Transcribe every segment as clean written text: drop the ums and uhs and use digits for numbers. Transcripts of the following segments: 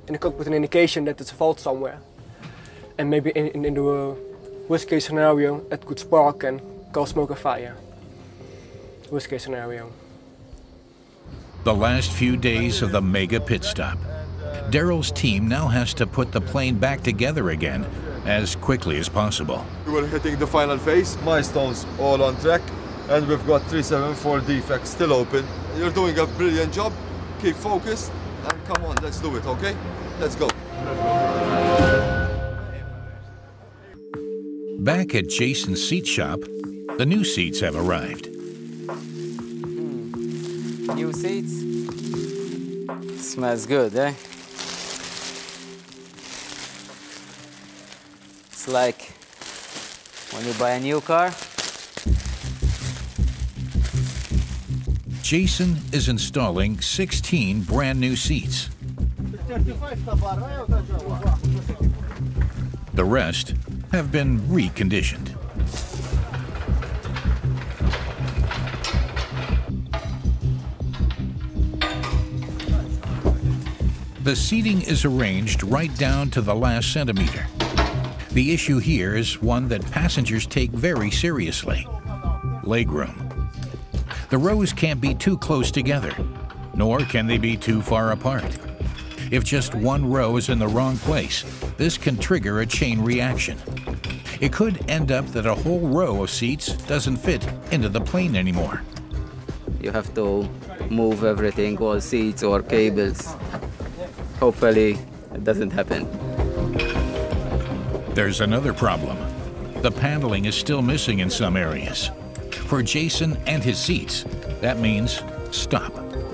in the cockpit an indication that there's a fault somewhere. And maybe in the worst case scenario, it could spark and cause smoke and fire. Worst case scenario. The last few days of the mega pit stop. Darrell's team now has to put the plane back together again as quickly as possible. We're hitting the final phase, milestones all on track, and we've got 374 defects still open. You're doing a brilliant job. Keep focused, and come on, let's do it, okay? Let's go. Back at Jason's seat shop, the new seats have arrived. New seats. Smells good, eh? It's like when you buy a new car. Jason is installing 16 brand new seats. The rest have been reconditioned. The seating is arranged right down to the last centimeter. The issue here is one that passengers take very seriously: legroom. The rows can't be too close together, nor can they be too far apart. If just one row is in the wrong place, this can trigger a chain reaction. It could end up that a whole row of seats doesn't fit into the plane anymore. You have to move everything, all seats or cables. Hopefully, it doesn't happen. There's another problem. The paneling is still missing in some areas. For Jason and his seats, that means stop.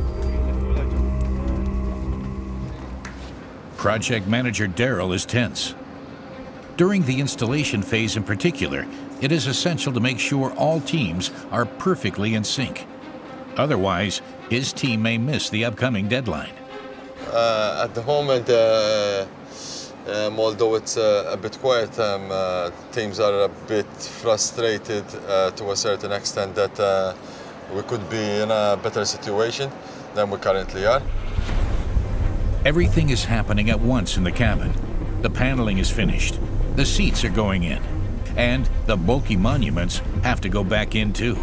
Project manager Darrell is tense. During the installation phase in particular, it is essential to make sure all teams are perfectly in sync. Otherwise, his team may miss the upcoming deadline. At the moment, although it's a bit quiet, teams are a bit frustrated to a certain extent that we could be in a better situation than we currently are. Everything is happening at once in the cabin. The paneling is finished, the seats are going in, and the bulky monuments have to go back in too.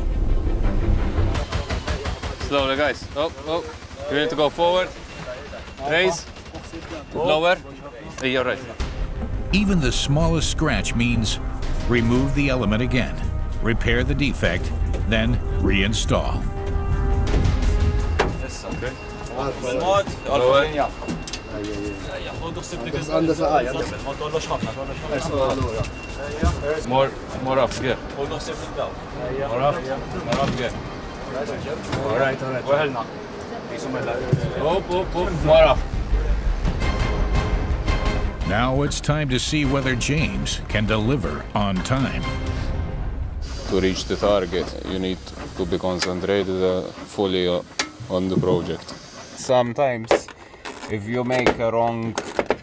Slowly, guys. Oh, you need to go forward. Raise. Lower. You're right. Even the smallest scratch means remove the element again, repair the defect, then reinstall. Okay. More up, yeah. More up, yeah. All right. More up. Now it's time to see whether James can deliver on time. To reach the target, you need to be concentrated fully on the project. Sometimes, if you make a wrong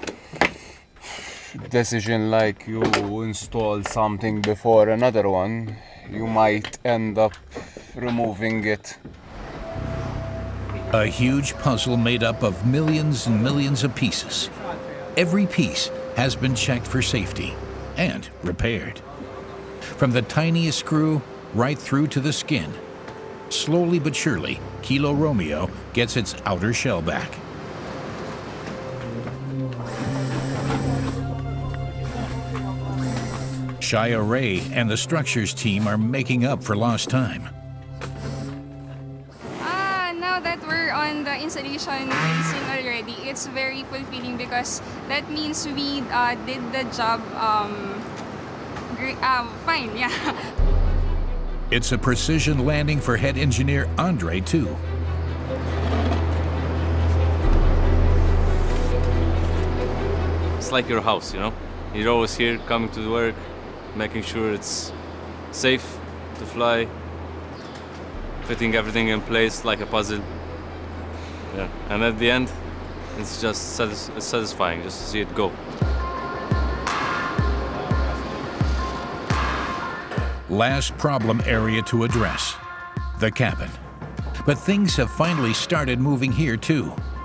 decision, like you install something before another one, you might end up removing it. A huge puzzle made up of millions and millions of pieces. Every piece has been checked for safety and repaired. From the tiniest screw right through to the skin. Slowly but surely, Kilo Romeo gets its outer shell back. Shia Ray and the structures team are making up for lost time. Now that we're on the installation scene already, it's very fulfilling because that means we did the job fine, yeah. It's a precision landing for head engineer Andre, too. It's like your house, you know? You're always here, coming to work, making sure it's safe to fly, fitting everything in place like a puzzle. Yeah, and at the end, it's just satisfying just to see it go. Last problem area to address, the cabin. But things have finally started moving here too.